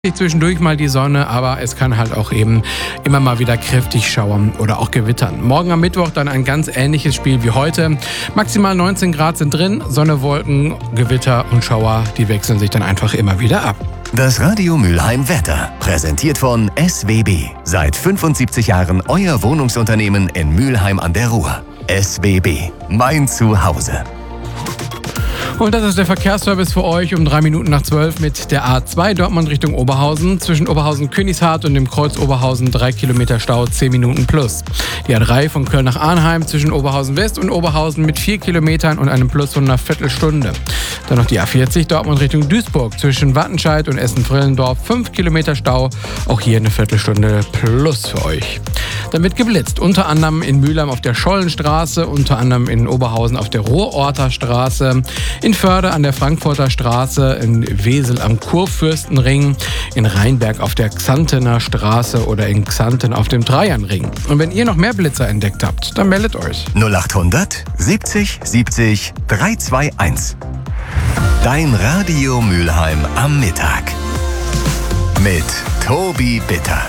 Zwischendurch mal die Sonne, aber es kann halt auch eben immer mal wieder kräftig schauern oder auch gewittern. Morgen am Mittwoch dann ein ganz ähnliches Spiel wie heute. Maximal 19 Grad sind drin, Sonne, Wolken, Gewitter und Schauer, die wechseln sich dann einfach immer wieder ab. Das Radio Mülheim Wetter, präsentiert von SWB. Seit 75 Jahren euer Wohnungsunternehmen in Mülheim an der Ruhr. SWB, mein Zuhause. Und das ist der Verkehrsservice für euch um 3 Minuten nach 12 mit der A2 Dortmund Richtung Oberhausen. Zwischen Oberhausen-Königshardt und dem Kreuz Oberhausen 3 Kilometer Stau, 10 Minuten plus. Die A3 von Köln nach Arnheim zwischen Oberhausen West und Oberhausen mit 4 Kilometern und einem Plus von einer Viertelstunde. Dann noch die A40 Dortmund Richtung Duisburg zwischen Wattenscheid und Essen-Vrillendorf 5 Kilometer Stau. Auch hier eine Viertelstunde plus für euch. Dann wird geblitzt, unter anderem in Mülheim auf der Schollenstraße, unter anderem in Oberhausen auf der Ruhrorter Straße, in Förde an der Frankfurter Straße, in Wesel am Kurfürstenring, in Rheinberg auf der Xantener Straße oder in Xanten auf dem Dreiernring. Und wenn ihr noch mehr Blitzer entdeckt habt, dann meldet euch. 0800 70 70 321. Dein Radio Mülheim am Mittag. Mit Tobi Bitter.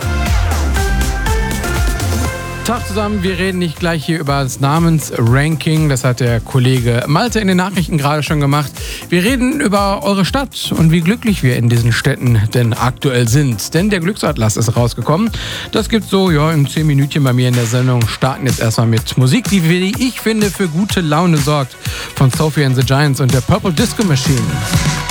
Tag zusammen, wir reden nicht gleich hier über das Namensranking, das hat der Kollege Malte in den Nachrichten gerade schon gemacht. Wir reden über eure Stadt und wie glücklich wir in diesen Städten denn aktuell sind. Denn der Glücksatlas ist rausgekommen. Das gibt's so, in 10 Minütchen bei mir in der Sendung. Starten jetzt erstmal mit Musik, die, wie ich finde, für gute Laune sorgt. Von Sophie and the Giants und der Purple Disco Machine.